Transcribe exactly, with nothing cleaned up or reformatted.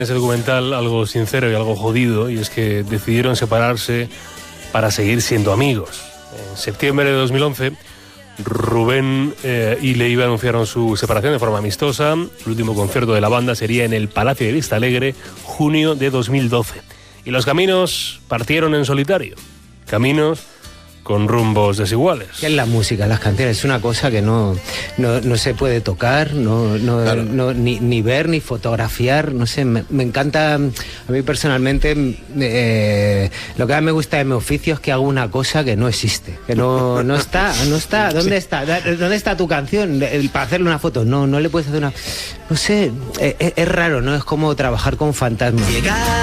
Ese documental algo sincero y algo jodido, y es que decidieron separarse para seguir siendo amigos. En septiembre de dos mil once, Rubén eh, y Leiva anunciaron su separación de forma amistosa. El último concierto de la banda sería en el Palacio de Vistalegre, junio de dos mil doce. Y los caminos partieron en solitario. Caminos con rumbos desiguales. ¿Qué es la música? Las canciones es una cosa que no, no, no se puede tocar, no, no, claro. no, ni, ni ver, ni fotografiar, no sé, me, me encanta, a mí personalmente, eh, lo que más me gusta de mi oficio es que hago una cosa que no existe, que no, no está, no está, ¿dónde está? ¿Dónde está tu canción? Para hacerle una foto, no, no le puedes hacer una, no sé, es, es raro, ¿no? Es como trabajar con fantasmas.